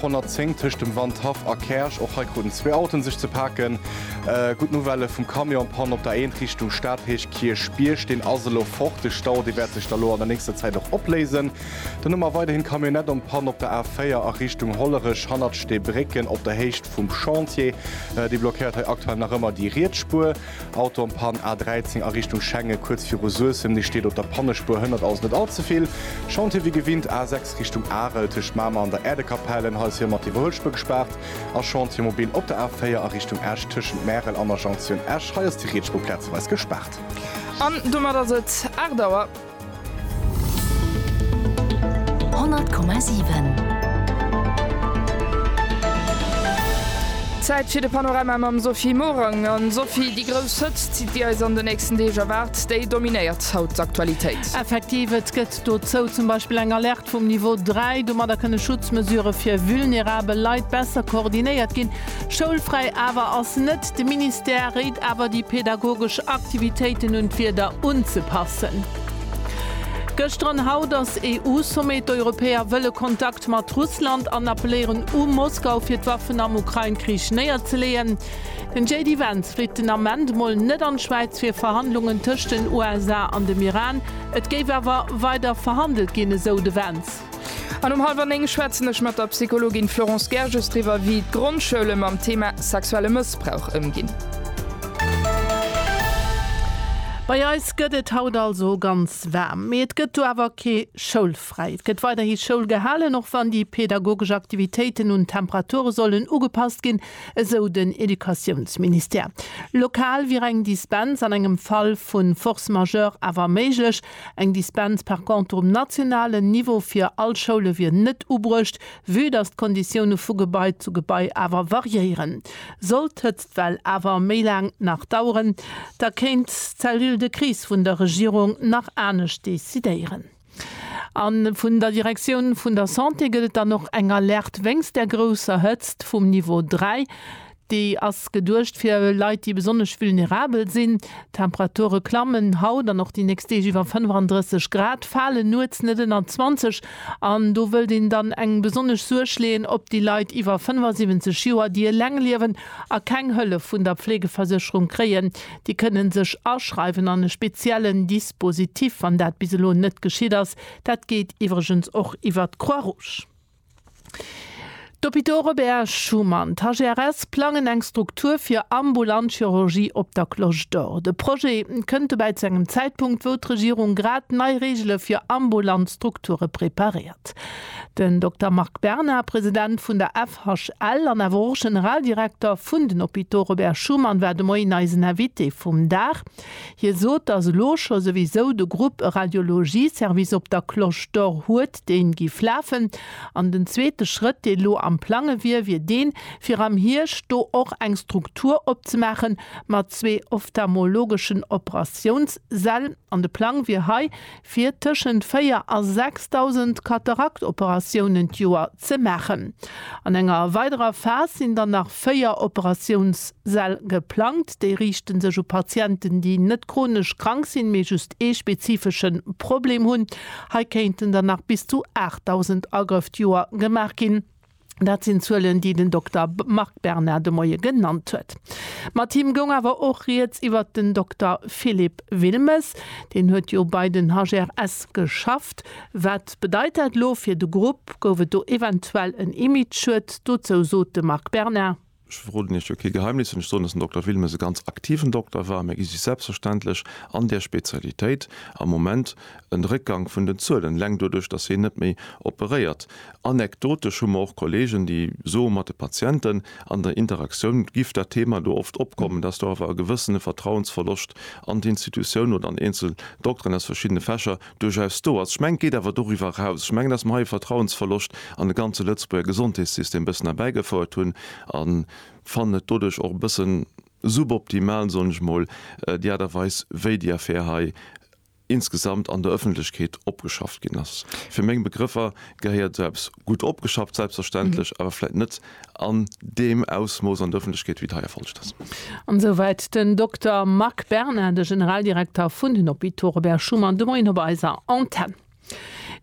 A110 tisch dem Wandhaft a Kersch och guten 2 Autos sich zu packen. Gut Novelle vom Kamion Pan op der Einrichtung Stadthech Kirch Spielch den Aselo forte Stau, die werd sich da lo an der nächste Zeit noch oplesen. Dann nummer weiterhin Kamionett und Pan op der A4 a Richtung Hollerisch 100 ste Brecken op der Hecht vom Chantier. Die blockiert aktuell nach immer die Riedspur. Auto und Pan A13 a Richtung Schenge kurz für Ressourcen, die steht auf der Pannespur 100 aus nicht allzu viel. Chantier wie gewinnt A6 Richtung Aarau Tisch Mama an der Erdekapellen als hier die Holspur gesperrt. Als Chantiermobil op der A4 a Richtung Ersch zwischen Merel an der Jonction Ersch heißt die Riedspurplätze was gesperrt. An dummer da sitzt Erdauer 100,7. Zeit für de Panorama am Sophie Morang an Sophie die Großhüt zieht die als an den nächsten Deja-Wert, der dominiert Hauptaktualität. Effektiv, es gibt dort so zum Beispiel ein Alert vom Niveau 3, da können Schutzmesure für vulnerable Leute besser koordiniert gehen. Schulfrei aber als nicht, das Minister redet aber die pädagogischen Aktivitäten und wieder unzupassen. Gestern haut das EU-Summit Europäer wëlle Kontakt mat Russland an appellieren Moskau fir d Waffen am Ukraine-Krieg näher zu lehen. Den J.D. Vance fliegt den Amendmoll net an Schweiz fir Verhandlungen zwischen den USA an dem Iran. Et gäbe aber weiter verhandelt gene so de Vance. An halber eng schwätzenech mat der Psychologin Florence Gerges drüber wie Grundschule am Thema sexuelle Missbrauch umgehen. Bei uns geht es heute also ganz warm. Es geht aber keine schulfrei. Es geht weiterhin Schulgehalte, noch wenn die pädagogischen Aktivitäten und Temperaturen sollen angepasst gehen, so den Edukationsminister. Lokal wäre eine Dispens an einem Fall von Force Majeure aber möglich. Eine Dispens per contre am nationalen Niveau für alle Schulen wird nicht übrig, wie das die Konditionen von Gebäude zu Gebäude aber variieren. Sollte es weil aber mehr lang nachdauern, da kennt de Krise vun der Regierung nach ernst dezidieren. An vun der Direktion vun der Santé gilt dann noch eng Alert wenngs der grösser Hëtzt vom Niveau 3, die as gedurcht fir Leute, die besonders vulnerabel sind. Temperaturen klammen haut dann noch die nächste über 35 Grad fallen nur net 20 an du will den dann eng besonders surschlehen, ob die Leute über 75 Jahre die lang leben a kein Hölle vun der Pflegeversicherung kreen. Die können sich ausschreiben an einen speziellen Dispositiv, van dat biselo net geschieht das. Dat geht übrigens auch iwwer Croix-Rouge. D'Hôpital Robert Schumann, HGRS planen eng Struktur für Ambulantchirurgie op der Cloche d'Or. De Projekt könnte bei engem Zeitpunkt, wo die Regierung grad neue Regeln für Ambulantstrukturen präpariert. Den Dr. Marc Berner, Präsident von der FHL an der Generaldirektor von den Hôpital Robert Schumann, werden moi neisen Invité vom Dach. Hier so dass Locher sowieso de Gruppe Radiologie Service op der Cloche d'Or huet, den giflafen. An den zweiten Schritt, den lo am Plange wie den fir am Hirsch do auch eng Struktur opzumachen mat 2 ophthalmologischen Operationssälen an de Plan wie hai fir tschen 4 a 6.000 Kataraktoperationen Joer ze machen. An enger weiterer Phase sind dann nach 4 Operationssäl geplant, de richten sech Patienten, die net chronisch krank sind, me just spezifischen Problem hun, ha kenten danach bis zu 8.000 Agrif Joer gemacht gin. Dat sind Zöllen, die den Dr. Marc Berner de Moye genannt huet. Ma Team Gung awer och jetzt iwwer den Dr. Philipp Wilmes, den huet jo bei den HGRS geschafft. Wat bedeutet lo fir de Gruppe, gowe do eventuell ein Image huet, dozo so de Marc Berner. Ich wurde nicht okay Geheimnis und so, dass ein Dr. Wilmes ein ganz aktiven Doktor war, mir ist sich selbstverständlich an der Spezialität am Moment ein Rückgang von den Zöllen, lenkt dadurch, dass sie nicht mehr operiert. Anekdotisch haben auch Kollegen, die so mit den Patienten an der Interaktion gibt das Thema da oft abkommen, dass da aber ein gewisser Vertrauensverlust an die Institution oder an Einzeldoktoren aus verschiedenen Fächern durchaus da. Also ich meine, geht aber darüber raus. Ich meine, dass mein Vertrauensverlust an das ganze Lützburger Gesundheitssystem ein bisschen herbeigeführt tun, an fand dadurch auch ein bisschen suboptimal, so nicht mal, derweise, wie die Affäre insgesamt an der Öffentlichkeit abgeschafft gehen ist. Für meine Begriffe gehört selbst gut abgeschafft, selbstverständlich, aber vielleicht nicht an dem Ausmaß an der Öffentlichkeit, wie das erfolgt ist. Und soweit den Dr. Marc Berner, der Generaldirektor von den Hôpital Robert Schumann, de Moin Antenne.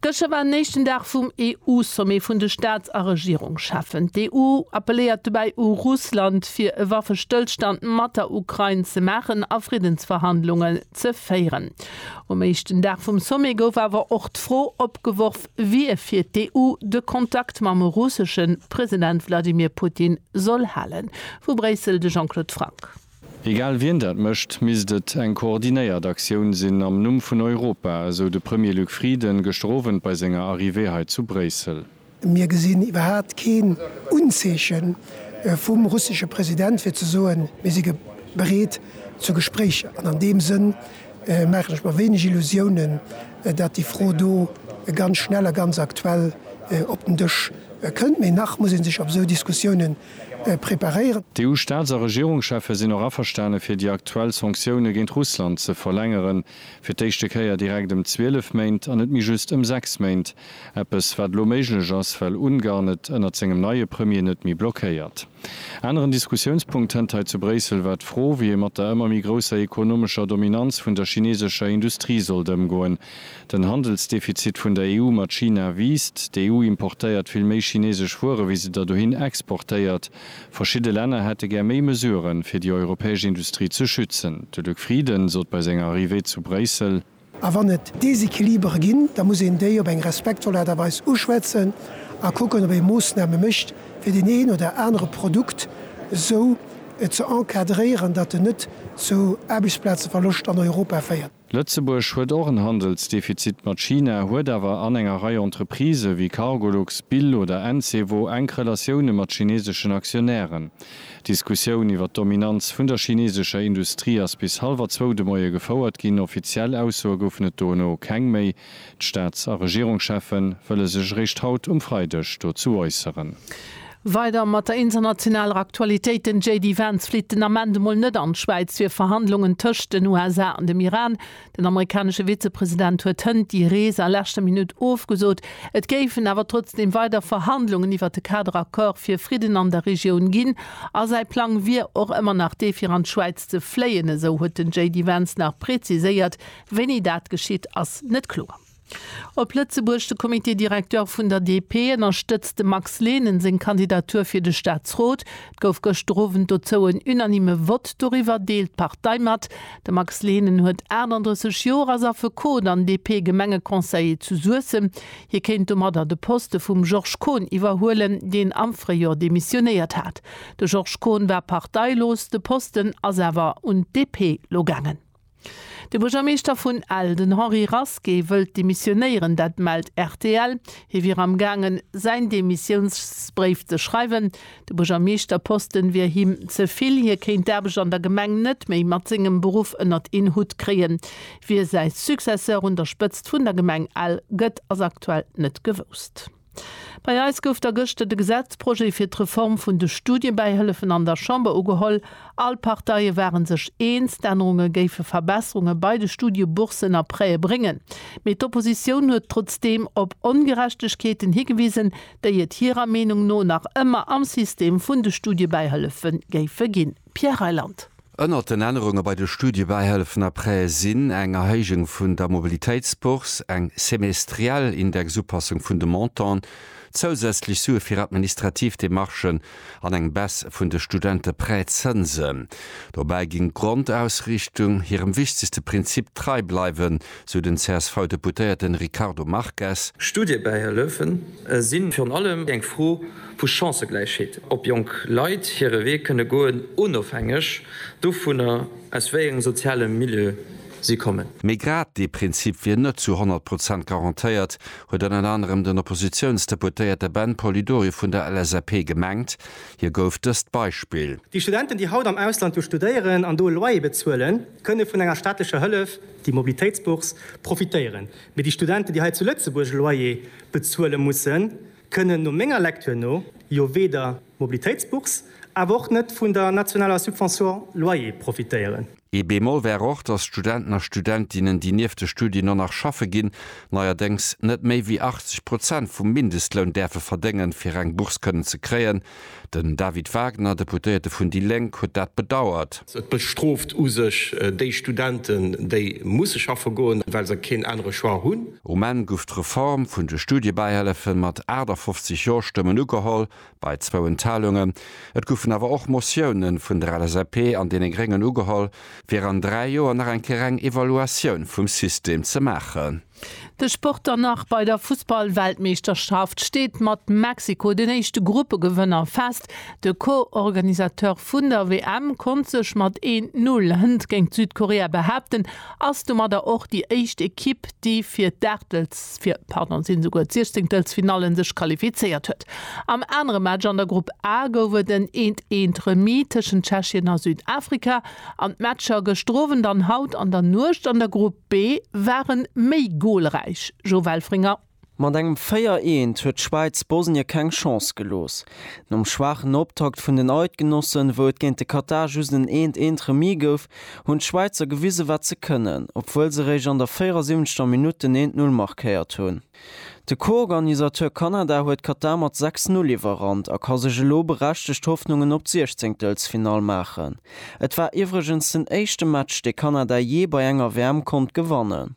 Gësche war nächsten Tag vum EU-Sommet vun de Staatsregierung schaffen. Die EU appelliert bei Russland fir e Waffestillstand mat der Ukraine ze machen a Friedensverhandlungen ze feieren. Nächsten Tag vum Sommet gouf awer ocht froh opgeworf, wie fir die EU de Kontakt mam russischen Präsident Wladimir Putin soll hallen. Wo Brüssel de Jean-Claude Frank. Egal wien dat mëcht, misdet eng koordinéiert Aktiun sinn am Numm vun Europa, also de Premier Luc Frieden gestrowen bei senger Arrivéheit zu Brüssel. Mir gesinn iwwerhart keen Unzeechen vum russische Präsident fir ze soen mesige bereet zu Gespräch. An dem Sinn mechch ma wenig Illusionen, dat die Frodo ganz schneller ganz aktuell op den Dëch kënnt méi nach muss sich op so Diskussionen preparieren. Die EU-Staatsregierungschefe sind noch Afferstane fir die aktuell Sanktionen gegen Russland ze verlängeren, fir d'échte Käier direkt 12 Meint an net mi just 6 Meint. Eppes wat lo méiglech ass fell ungarnet ënner engem neue Premier net mi blockéiert. Anderen Diskussionspunkt hentheit zu Brüssel wat froh, wie mat der ëmmer mi grosser ekonomischer Dominanz vun der chinesischer Industrie soll dem goen. Den Handelsdefizit vun der EU mat China wiest, die EU importéiert vill méi chinesisch Fuhre, wie sie dadohin exportéiert. Verschiedene Länder hätte ger méi Mesuren fir die europäische Industrie zu schützen. De Luc Frieden sot bei senger Arrivé zu Brüssel. A wann net Deséquilibre ginn, da muss en déi op eng respektvollerweis uschwätzen, a kocken op e Moosname mischt, fir den een oder andere Produkt so zu enkadréieren, dat net zu Arbeitsplätze verlust an Europa feiert. Lützeburg huet auch ein Handelsdefizit mat China, huet awer an enger Reihe Entreprise wie Cargolux, Bill oder NCwo eng Relationune mat chinesischen Aktionären. Diskussion iwwer Dominanz vun der chinesischer Industrie ass bis halber 2. Moie gefauerert ginn offiziell ausso goufnet Dono keng méi. D'Staats- a Regierungschefen wëlle sech recht haut Freidech dozu äußeren. Weiter mat der internationaler Aktualität den JD Vance fliet den Amendemol net an Schweiz fir Verhandlungen töcht den USA an dem Iran. Den amerikanische Vizepräsident huet hënnt die Reese lächte Minute aufgesot. Et géifen awer trotzdem weiter Verhandlungen iwwer de Kadrakor fir Frieden an der Region ginn, a sei Plan wie och immer nach defir an Schweiz ze fléien, so huet den JD Vance nach preziséiert, wenn i dat geschiet ass net klo. Op Lützeburg de Komiteedirekteur vun der DP unterstützte Max Lehnen seg Kandidatur fir de Staatsrot, gouf gestrowen dozo en unanime Wort doriwer deelt Parteimat. De Max Lehnen huet 31 Joer as fir Code an DP Gemengekonseille zu sussen. Hier kennt du mat de Poste vum Georges Kohn iwwerhoelen, den Amfreier demissionéiert hat. De Georges Kohn war parteilos, de Posten as erwer und DP logangen. De Burgermeester vun Alden Henri Raske wëlt demissionéieren, dat meldt RTL, hi wir am gangen sein Demissionsbrief ze schreiben. De Burgermeesterposten wie him zevill, hier kenint derbeg an der Gemeng net méi mat zinggem Beruf ënnert Inhut kreen. Wie sei Successeur unterspëtzt vun der Gemeng all gëtt as aktuell net gewusst. Bei Eis gouf der Gëchte de Gesetzprojekt fir d'Reform vun de Studienbeihëllefen an der Chamber ugeholl. All Parteiie wären sech eens, Änderungen géife Verbesserungen bei de Studiebursen a Präe bringen. Mit Opposition huet trotzdem op Ungerechtigkeiten hingewiesen, déi et hierer Meinung no nach ëmmer am System vun de Studiebeihëllefen géife ginn. Pierre Heiland. Ënner den Änderungen bei der Studie beihelfen apré sinn eng Erhéigung vun der Mobilitätspurs, eng semestriell in der Zupassung vun de Montan, zusätzlich Sue fir administrativ de Marschen an eng Bess vun de Studenten Präzense. Dabei ginn Grundausrichtung hirem wichtigste Prinzip trei bleiwen, so den CSV-Deputierten Ricardo Marquez. Studiebeihhelfen sinn fir allem eng froh vu Chancegleichheet. Op jong Leiit hire Wee kënne goen unofhängig, do vun as wéi eng soziale Milieu sie kommen. Migrat die Prinzip wie net zu 100% garantiiert, huet an anderem den Oppositionsdeputierte Ben Polidori vun der LSAP gemengt. Hier gouf dëst Beispiel. Die Studenten, die haut am Ausland studieren an do Loyer bezuelen, könne vun enger staatlicher Hëllef die Mobilitätsbuchs profitieren. Mit die Studenten, die halt zu Lützeburg Loyer bezuelen mussssen, können no méger Lektür no jo weder Mobilitätsbuchs, aber auch net vun der nationaler Subvention Loyer profitieren. Bemol wär auch, dass Studenten und Studentinnen, die neben der Studie noch nach Schaffe gehen, neuerdings nicht mehr wie 80% vom Mindestlohn dürfen verdienen, für eine Buchs können zu kriegen. Denn David Wagner, Deputierte von Die Lenk, hat das bedauert. Es bestraft sich die Studenten, die müssen schaffen gehen, weil sie keine andere Chance haben. Roman guft Reform von der Studiebeihilfe mit 50 Jahrestimmen ugeholt, bei 2 Entteilungen. Es gufen aber auch Motionen von der LSAP an den geringen ugeholt, während 3 Jahren nach einer geringen Evaluation vom System zu machen. De Sport danach bei der Fußball-Weltmeisterschaft steht mat Mexiko den nächste Gruppegewinner fest. De Co-Organisateur vun der WM kon sech mat 1-0 hend gegen Südkorea behaupten, as du mat da auch die echte Equipe, die fir sind sogar 16. Finalen sich qualifiziert huet. Am anderen Match an der Gruppe A gowe den 1-1 Remis zwischen Tschechien und Südafrika. An Matscher gestroven dann haut an der Nurcht an der Gruppe B waren méi goalreich. Joval Fringer. Man engem 4-1 huet Schweiz Bosnien keng Chance gelos. Nom schwachen Optakt vun den Eidgenossen wo et géint de Katar just den 1-1 Remis gouf hunn Schweizer gewisse wat ze kënnen, obwohl se reg an der 74. Minute 1-0 markéiert hunn. De Co-Organisateur Kanada huet Katar mat 6-0 iwwerrand a ka sege loberechte Hoffnungen op 16. Final machen. Et war iwregens den échte Match de Kanada je bei enger Wärm kont gewannen.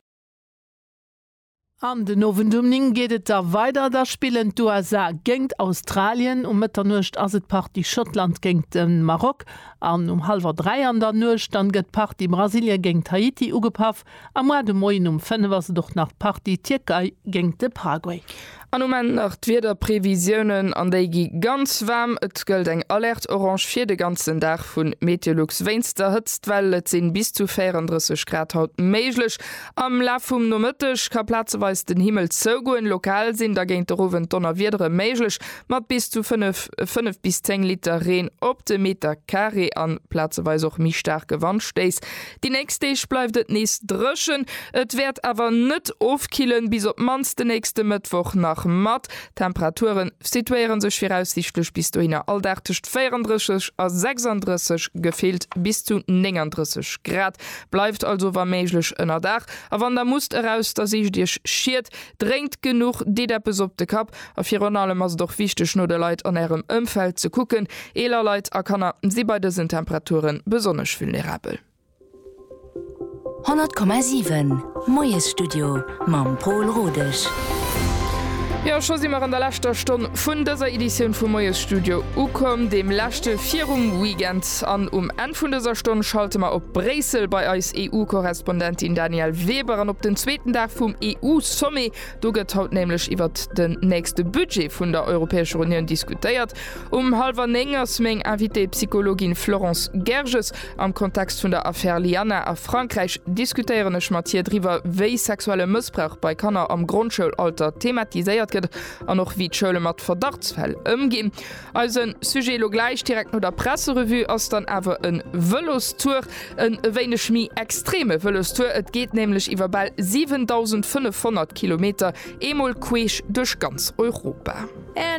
An den Novendumning gehtt da weiter, da spielen USA gengt Australien mit der Nucht as et Party Schottland gengt den Marok, an 2:30 an der Nucht dann gëtt Party Brasilia gengt Haiti ugepaf, am de Moin 5 was doch nach Party Türkei gengt de Paraguay. An moment nach wieder Prävisionen an déi gi ganz warm, et gëlt eng Alert orange fir de ganzen Dach vun Meteorlux Weinster Hëtztwelle 10 bis zu 34 Grad haut méiglech. Am La vum Nomëttech ka Plazeweis den Himmel zo goen lokal sinn, da géint der Rowen Donner wiedere méiglech, mat bis zu 5 bis 10 Liter Reen op de Meter Carré an Plazeweis och mi stark gewandt steis. Die nächste Deeg bleifft et nees drëschen, et werd awer net ofkillen bis op mans de nächste Mittwoch nach mat. Temperaturen situieren sech voraussichtlich bis du hin alldacht 34 a 36 gefehlt bis zu 39 Grad. Bleibt also war méiglech ënner Dach, a wann da muss heraus, dass ich Dich schiert, drängt genug de der besopte Kap, a fir allem as doch wichtig no de Leiit an ihrem Umfeld zu gucken. Eler Leiit a kannner sie bei diesen Temperaturen besonnech vulnerabel. 100,7 Moes Studio Mam Paul Rodech. Ja, schon sind wir an der letzten Stunde von dieser Edition vom Moes Studio ukom, dem letzten Weekend an. Ende von dieser Stunde schalten wir auf Bresel bei uns EU-Korrespondentin Daniel Weber an. Auf den zweiten Tag vom EU-Summit, da wird heute nämlich über den nächsten Budget von der Europäischen Union diskutiert. 9:30 ist mein Invité Psychologin Florence Gerges am Kontext von der Affaire Liana auf Frankreich diskutieren wir mit ihr darüber, wie sexuelle Missbrauch bei Kindern am Grundschulalter thematisiert an noch wie d'Schule mat Verdachtsfall ëmgin. Also ein Sujet lo gleich direkt no der Presserevue ass dann awer en Wëlostour, en wéinech mi extreme Wëlostour. Et geht nämlich iwwer bald 7500 Kilometer emol queech duch ganz Europa.